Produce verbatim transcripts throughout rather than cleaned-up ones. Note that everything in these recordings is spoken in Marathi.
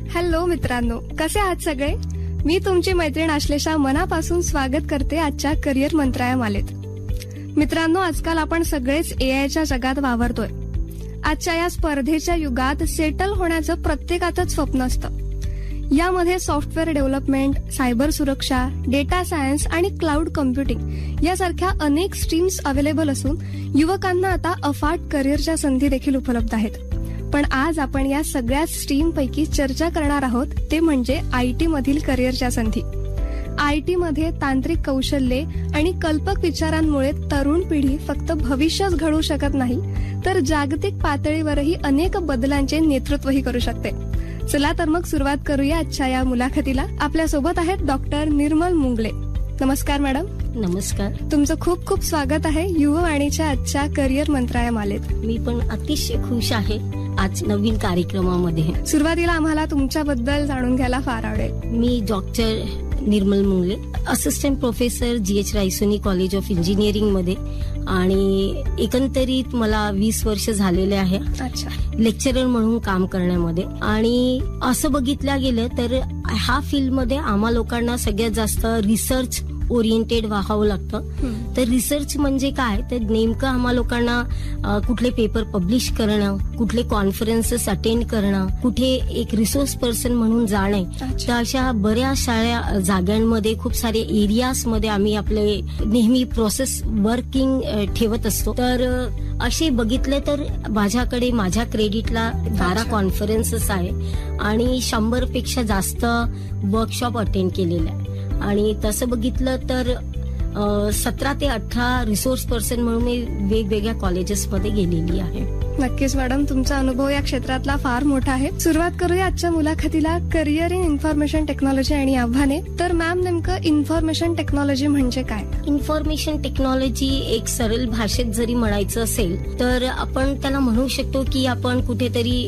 हॅलो मित्रांनो, कसे आहात सगळे? मी तुमची मैत्रीण आश्लेषा मनापासून स्वागत करते आजच्या करिअर मंत्राया मालेत. मित्रांनो, आजकाल आपण सगळेच एआयच्या जगात वावरतोय. आजच्या या स्पर्धेच्या युगात सेटल होण्याचं प्रत्येकाचंच स्वप्न असतं. यामध्ये सॉफ्टवेअर डेव्हलपमेंट, सायबर सुरक्षा, डेटा सायन्स आणि क्लाउड कम्प्युटिंग यासारख्या अनेक स्ट्रीम्स अवेलेबल असून युवकांना आता अफाट करिअरच्या संधी देखील उपलब्ध आहेत. पण आज आपण या सगळ्या स्ट्रीम पैकी चर्चा करणार आहोत, ते म्हणजे आयटी मधील करिअरच्या संधी. आयटी मध्ये तांत्रिक कौशल्ये आणि कल्पक विचारांमुळे तरुण पिढी फक्त भविष्यच घडवू शकत नाही, तर जागतिक पातळीवरही अनेक बदलांचे नेतृत्वही करू शकते. चला तर मग सुरुवात करूया आजच्या या मुलाखतीला. आपल्या सोबत आहेत डॉक्टर निर्मल मुंगले. नमस्कार मॅडम. नमस्कार. तुमचं खूप खूप स्वागत आहे युववाणीच्या आजच्या करिअर मंत्राया मालेत. मी पण अतिशय खुश आहे आज नवीन कार्यक्रमामध्ये. सुरुवातीला आम्हाला तुमच्याबद्दल जाणून घ्यायला फार आवडेल. मी doctor Nirmal मुंगले, assistant professor G H Raisoni college of engineering मध्ये, आणि एकंदरीत मला वीस वर्ष झालेले आहे लेक्चरर म्हणून काम करण्यामध्ये. आणि असं बघितलं गेलं तर ह्या फील्डमध्ये आम्हा लोकांना सगळ्यात जास्त रिसर्च ओरिएंटेड व्हावं लागतं. तर रिसर्च म्हणजे काय, तर नेमकं आम्हा लोकांना कुठले पेपर पब्लिश करणं, कुठले कॉन्फरन्सेस अटेंड करणं, कुठे एक रिसोर्स पर्सन म्हणून जाणे, तर अशा बऱ्याच साऱ्या जागांमध्ये खूप सारे एरियाज मध्ये आम्ही आपले नेहमी प्रोसेस वर्किंग ठेवत असतो. तर असे बघितले तर माझ्याकडे माझ्या क्रेडिटला बारा कॉन्फरन्सेस आहे आणि शंभर पेक्षा जास्त वर्कशॉप अटेंड केलेले आहे. आणि तसं बघितलं तर सतरा ते अठरा रिसोर्स पर्सन म्हणून मी वेगवेगळ्या कॉलेजेसमध्ये गेलेली आहे. नक्कीच मॅडम, तुमचा अनुभव या क्षेत्रातला फार मोठा आहे. सुरुवात करूया आजच्या मुलाखतीला. करिअर इन इन्फॉर्मेशन टेक्नॉलॉजी आणि आव्हाने. तर मॅम, नेमकं इन्फॉर्मेशन टेक्नॉलॉजी म्हणजे काय? इन्फॉर्मेशन टेक्नॉलॉजी एक सरळ भाषेत जरी म्हणायचं असेल तर आपण त्याला म्हणू शकतो की आपण कुठेतरी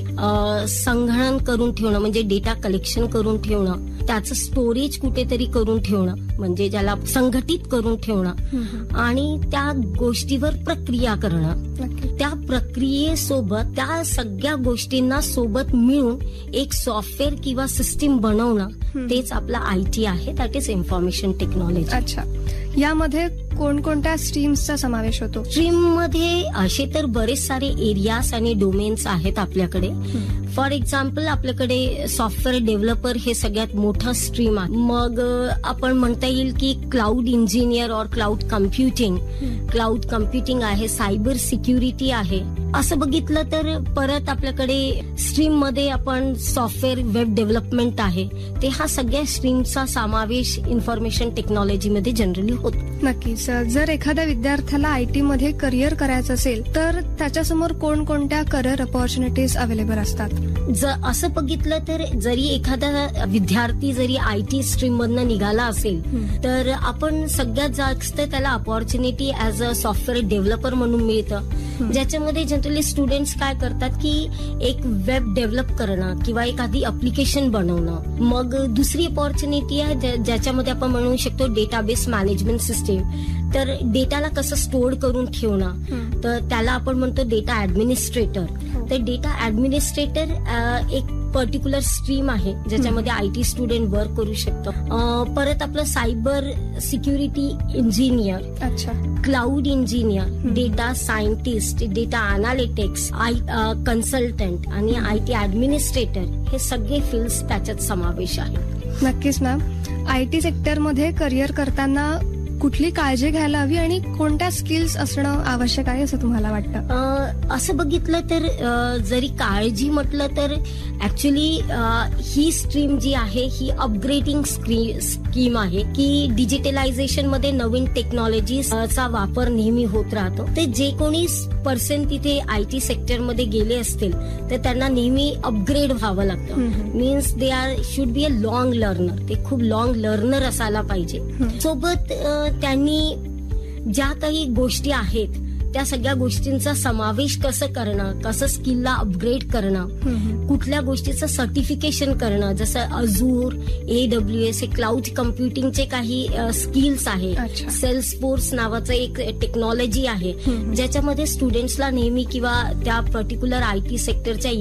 संगणन करून ठेवणं, म्हणजे डेटा कलेक्शन करून ठेवणं, त्याचं स्टोरेज कुठेतरी करून ठेवणं, म्हणजे ज्याला संघटित करून ठेवणं, आणि त्या गोष्टीवर प्रक्रिया करणं. त्या प्रक्रियेसोबत त्या सगळ्या गोष्टींना सोबत मिळून एक सॉफ्टवेअर किंवा सिस्टीम बनवणं, तेच आपला आयटी आहे, दॅट इज इन्फॉर्मेशन टेक्नॉलॉजी. अच्छा, यामध्ये कोणकोणत्या स्ट्रीम्सचा समावेश होतो? स्ट्रीम मध्ये असे तर बरेच सारे एरियाज आणि डोमेन्स आहेत आपल्याकडे. फॉर एक्झाम्पल, आपल्याकडे सॉफ्टवेअर डेव्हलपर हे सगळ्यात मोठं स्ट्रीम आहे. मग आपण म्हणता येईल की क्लाउड इंजिनियर और क्लाउड कम्प्युटिंग क्लाउड कम्प्युटिंग आहे, सायबर सिक्युरिटी आहे. असं बघितलं तर परत आपल्याकडे स्ट्रीम मध्ये आपण सॉफ्टवेअर वेब डेव्हलपमेंट आहे. ते हा सगळ्या स्ट्रीमचा समावेश इन्फॉर्मेशन टेक्नॉलॉजी मध्ये जनरली होतो. नक्कीच. जर एखाद्या विद्यार्थ्याला आयटी मध्ये करिअर करायचं असेल तर त्याच्यासमोर कोणकोणत्या करिअर अपॉर्च्युनिटीज अवेलेबल असतात? जर असं बघितलं तर जरी एखादा विद्यार्थी जरी आयटी स्ट्रीम मधनं निघाला असेल तर आपण सगळ्यात जास्त त्याला opportunity as a software developer म्हणून मिळतं, ज्याच्यामध्ये जनरली स्टुडंट्स काय करतात की एक वेब डेव्हलप करणं किंवा एखादी अप्लिकेशन बनवणं. मग दुसरी अपॉर्च्युनिटी आहे ज्याच्यामध्ये आपण म्हणू शकतो डेटाबेस मॅनेजमेंट सिस्टीम. तर डेटाला कसं स्टोअर करून ठेवणं, तर त्याला आपण म्हणतो डेटा ऍडमिनिस्ट्रेटर. तर डेटा ऍडमिनिस्ट्रेटर एक पर्टिक्युलर स्ट्रीम आहे ज्याच्यामध्ये आयटी स्टुडंट वर्क करू शकतो. परत आपलं सायबर सिक्युरिटी इंजिनियर, अच्छा, cloud engineer, data scientist, data analytics, I consultant आणि आयटी ऍडमिनिस्ट्रेटर, हे सगळे फील्ड्स त्याच्यात समावेश आहे. नक्कीच मॅम. आयटी सेक्टरमध्ये करिअर करताना कुठली काळजी घ्यायला हवी आणि कोणत्या स्किल्स असणं आवश्यक आहे असं तुम्हाला वाटतं? असं बघितलं तर जरी काळजी म्हटलं तर ऍक्च्युली ही स्ट्रीम जी आहे ही अपग्रेडिंग स्कीम आहे की डिजिटलायझेशन मध्ये नवीन टेक्नॉलॉजीचा वापर नेहमी होत राहतो. ते जे कोणी पर्सन तिथे आयटी सेक्टर मध्ये गेले असतील तर त्यांना नेहमी अपग्रेड व्हावं लागतं. Means they are should be a long learner. ते खूप लॉंग लर्नर असायला पाहिजे. सोबत त्यांनी ज्या काही गोष्टी आहेत त्या सगळ्या गोष्टींचा समावेश कसं करणं, कसं स्किलला अपग्रेड करणं, कुठल्या गोष्टीचं सर्टिफिकेशन करणं, जसं अजूर, एडब्ल्यूएस हे क्लाउड कम्प्युटिंगचे काही स्किल्स आहे. सेल्सफोर्स नावाचं एक टेक्नॉलॉजी आहे ज्याच्यामध्ये स्टुडंट्सला नेहमी किंवा त्या पर्टिक्युलर आयटी सेक्टरच्या